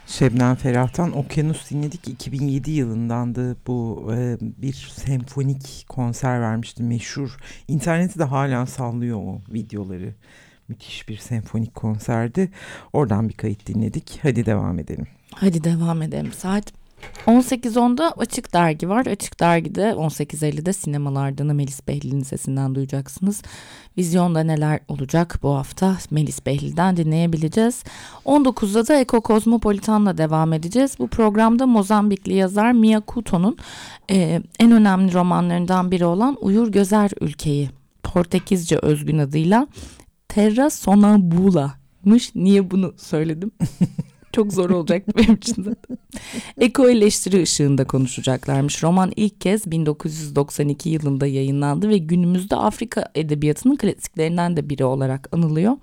Şebnem Ferah'tan Okyanus dinledik. 2007 yılındandı bu, bir senfonik konser vermişti, meşhur. İnterneti de hala sallıyor o videoları. Müthiş bir senfonik konserdi. Oradan bir kayıt dinledik. Hadi devam edelim. Hadi devam edelim. Saat 18.10'da Açık Dergi var. Açık Dergi'de 18.50'de sinemalardan Melis Behlil'in sesinden duyacaksınız. Vizyonda neler olacak bu hafta Melis Behlil'den dinleyebileceğiz. 19'da da Eko Kozmopolitan'la devam edeceğiz. Bu programda Mozambikli yazar Mia Couto'nun en önemli romanlarından biri olan Uyur Gözer Ülkeyi, Portekizce özgün adıyla Terra Sonambula'mış. Niye bunu söyledim? Çok zor olacak benim için zaten. Eko eleştiri ışığında konuşacaklarmış. Roman ilk kez 1992 yılında yayınlandı ve günümüzde Afrika edebiyatının klasiklerinden de biri olarak anılıyor.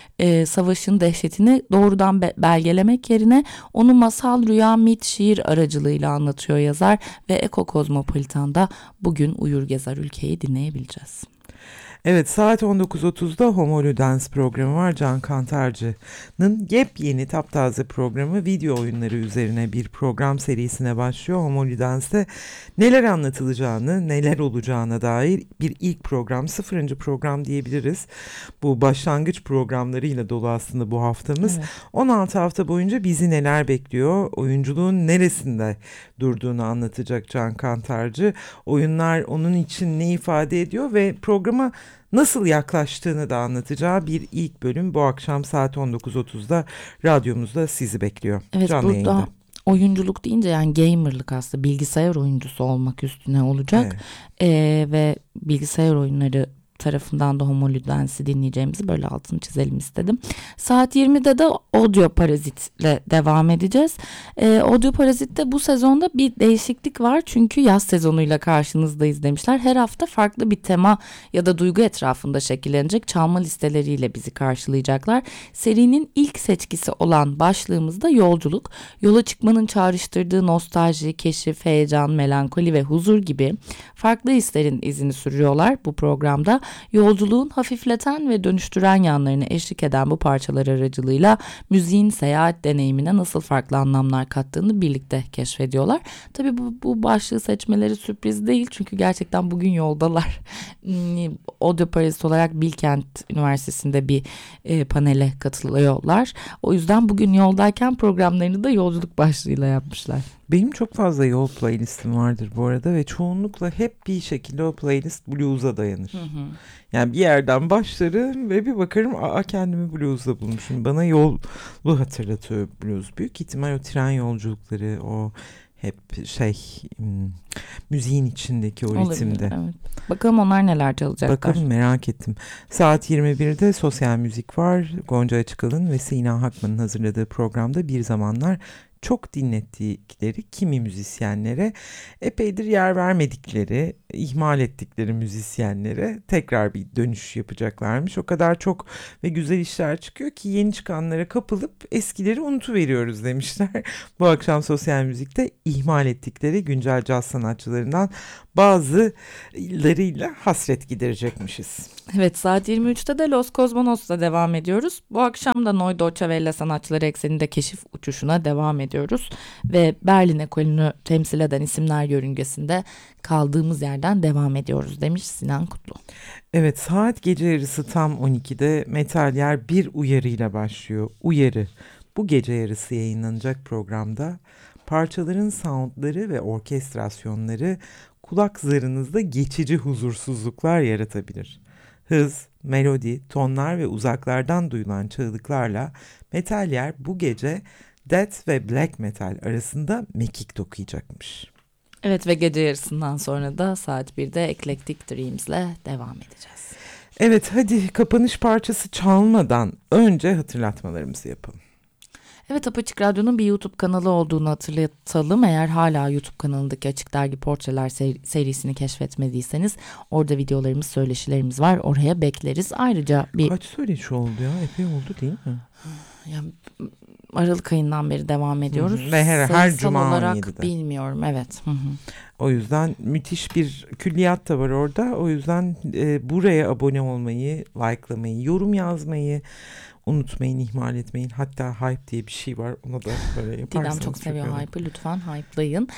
Savaşın dehşetini doğrudan belgelemek yerine onu masal, rüya, mit, şiir aracılığıyla anlatıyor yazar ve Eko Kozmopolitan'da bugün Uyur Gezer Ülkeyi dinleyebileceğiz. Evet, saat 19.30'da Homo Ludens programı var. Can Kantarcı'nın yepyeni taptaze programı video oyunları üzerine bir program serisine başlıyor. Homo Ludens'te neler anlatılacağını, neler olacağına dair bir ilk program, 0. program diyebiliriz. Bu başlangıç programlarıyla dolu aslında bu haftamız. Evet. 16 hafta boyunca bizi neler bekliyor, oyunculuğun neresinde durduğunu anlatacak Can Kantarcı. Oyunlar onun için ne ifade ediyor ve programa nasıl yaklaştığını da anlatacağı bir ilk bölüm bu akşam saat 19.30'da radyomuzda sizi bekliyor. Evet, canlı burada yayında. Oyunculuk deyince yani gamerlık aslında bilgisayar oyuncusu olmak üstüne olacak. Evet. Ve bilgisayar oyunları tarafından da Homo Ludens'i dinleyeceğimizi böyle altını çizelim istedim. Saat 20'de de Audio Parazit'le devam edeceğiz. Audio Parazit'te bu sezonda bir değişiklik var. Çünkü yaz sezonuyla karşınızdayız demişler. Her hafta farklı bir tema ya da duygu etrafında şekillenecek çalma listeleriyle bizi karşılayacaklar. Serinin ilk seçkisi olan başlığımızda yolculuk. Yola çıkmanın çağrıştırdığı nostalji, keşif, heyecan, melankoli ve huzur gibi farklı hislerin izini sürüyorlar bu programda. Yolculuğun hafifleten ve dönüştüren yanlarını eşlik eden bu parçalar aracılığıyla müziğin seyahat deneyimine nasıl farklı anlamlar kattığını birlikte keşfediyorlar. Tabii bu başlığı seçmeleri sürpriz değil çünkü gerçekten bugün yoldalar. Audio Parazit olarak Bilkent Üniversitesi'nde bir panele katılıyorlar. O yüzden bugün yoldayken programlarını da yolculuk başlığıyla yapmışlar. Benim çok fazla yol playlistim vardır bu arada ve çoğunlukla hep bir şekilde o playlist blues'a dayanır. Hı hı. Yani bir yerden başlarım ve bir bakarım kendimi blues'da bulmuşum. Bana yolu hatırlatıyor blues. Büyük ihtimal o tren yolculukları, o hep müziğin içindeki o ritimde. Evet. Bakalım onlar neler çalacaklar. Bakalım, merak ettim. Saat 21'de sosyal müzik var. Gonca Açıkalın ve Sina Hakman'ın hazırladığı programda bir zamanlar çok dinlettikleri kimi müzisyenlere, epeydir yer vermedikleri, ihmal ettikleri müzisyenlere tekrar bir dönüş yapacaklarmış. O kadar çok ve güzel işler çıkıyor ki yeni çıkanlara kapılıp eskileri unutuveriyoruz demişler. Bu akşam sosyal müzikte ihmal ettikleri güncel caz sanatçılarından bazılarıyla hasret giderecekmişiz. Evet, saat 23'te de Los Cosmonos'la devam ediyoruz. Bu akşam da Neue Deutsche Welle sanatçıları ekseninde keşif uçuşuna devam ediyoruz. Ve Berlin ekolünü temsil eden isimler yörüngesinde kaldığımız yerden devam ediyoruz demiş Sinan Kutlu. Evet, saat gece yarısı tam 12'de Metal Yer bir uyarıyla başlıyor. Uyarı. Bu gece yarısı yayınlanacak programda parçaların soundları ve orkestrasyonları kulak zarınızda geçici huzursuzluklar yaratabilir. Hız, melodi, tonlar ve uzaklardan duyulan çığlıklarla Metal Yer bu gece Death ve Black Metal arasında mekik dokuyacakmış. Evet ve gece yarısından sonra da saat 1'de Eclectic Dreams'le devam edeceğiz. Evet, hadi kapanış parçası çalmadan önce hatırlatmalarımızı yapalım. Evet, Apaçık Radyo'nun bir YouTube kanalı olduğunu hatırlatalım. Eğer hala YouTube kanalındaki Açık Dergi Portreler serisini keşfetmediyseniz orada videolarımız, söyleşilerimiz var. Oraya bekleriz. Ayrıca Kaç söyleşi oldu ya? Epey oldu değil mi? Ya, Aralık ayından beri devam ediyoruz. Ve her cuma olarak 17'de. Bilmiyorum, evet. O yüzden müthiş bir külliyat da var orada. O yüzden buraya abone olmayı, likelamayı, yorum yazmayı unutmayın, ihmal etmeyin. Hatta hype diye bir şey var. Ona da böyle yaparsanız Didem çok seviyor önemli. hype'ı. Lütfen hype'layın.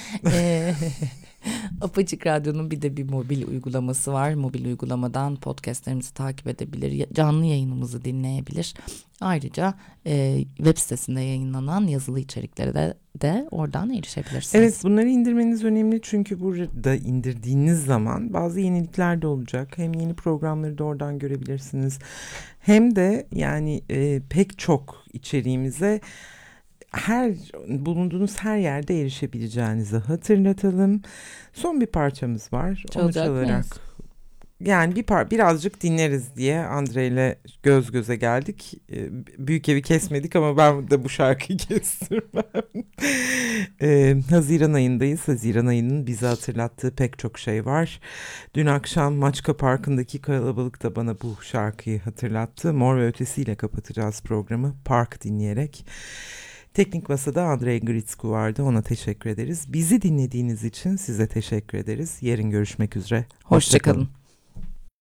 Apaçık Radyo'nun bir de bir mobil uygulaması var. Mobil uygulamadan podcastlerimizi takip edebilir. Canlı yayınımızı dinleyebilir. Ayrıca web sitesinde yayınlanan yazılı içeriklere de oradan erişebilirsiniz. Evet, bunları indirmeniz önemli çünkü burada indirdiğiniz zaman bazı yenilikler de olacak. Hem yeni programları da oradan görebilirsiniz. Hem de yani pek çok içeriğimize bulunduğunuz her yerde erişebileceğinizi hatırlatalım. Son bir parçamız var. Onu Çalacak çalarak mıyız? yani birazcık dinleriz diye Andre ile göz göze geldik. Büyük evi kesmedik ama ben de bu şarkıyı kestirmem. Haziran ayındayız. Haziran ayının bize hatırlattığı pek çok şey var. Dün akşam Maçka Parkı'ndaki kalabalık da bana bu şarkıyı hatırlattı. Mor ve Ötesi ile kapatacağız programı Park dinleyerek. Teknik Masa'da Andrei Gritsku vardı. Ona teşekkür ederiz. Bizi dinlediğiniz için size teşekkür ederiz. Yarın görüşmek üzere. Hoşça kalın.